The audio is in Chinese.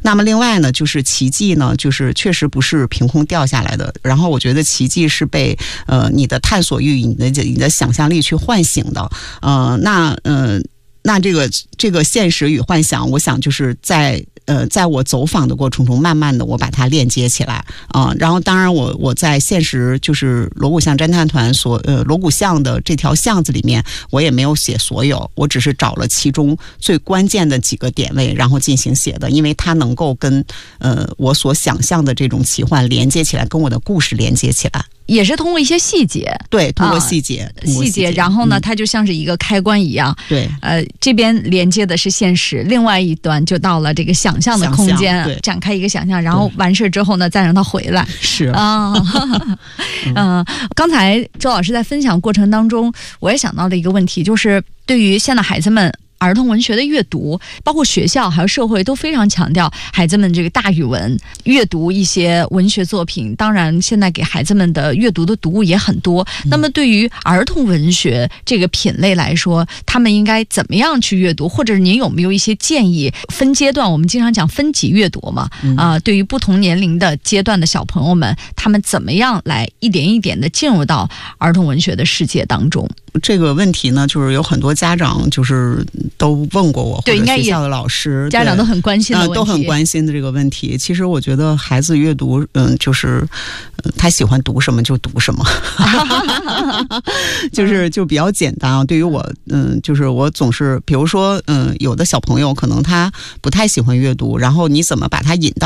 那么另外呢，就是奇迹呢，就是确实不是凭空掉下来的。然后我觉得奇迹是被你的探索欲、你的想象力去唤醒的。那这个现实与幻想，我想就是在我走访的过程中，慢慢的我把它链接起来啊。然后当然我在现实就是锣鼓巷侦探团锣鼓巷的这条巷子里面，我也没有写所有，我只是找了其中最关键的几个点位，然后进行写的，因为它能够跟我所想象的这种奇幻连接起来，跟我的故事连接起来。 也是通过一些细节， 对，通过细节， 然后呢，它就像是一个开关一样， 对， 这边连接的是现实，另外一端就到了这个想象的空间，展开一个想象，然后完事之后呢，再让它回来， 是啊，刚才周老师在分享过程当中，我也想到了一个问题，就是对于现在孩子们。儿童文学的阅读，包括学校还有社会都非常强调孩子们这个大语文阅读一些文学作品。当然，现在给孩子们的阅读的读物也很多。那么，对于儿童文学这个品类来说，他们应该怎么样去阅读？或者您有没有一些建议？分阶段，我们经常讲分级阅读嘛，对于不同年龄的阶段的小朋友们，他们怎么样来一点一点的进入到儿童文学的世界当中？ 这个问题呢，就是有很多家长就是都问过我，或者学校的老师， 家长都很关心的问题， 都很关心的这个问题。其实我觉得孩子阅读，就是他喜欢读什么就读什么，就比较简单啊。对于我，就是我总是，比如说，有的小朋友可能他不太喜欢阅读，然后你怎么把他引到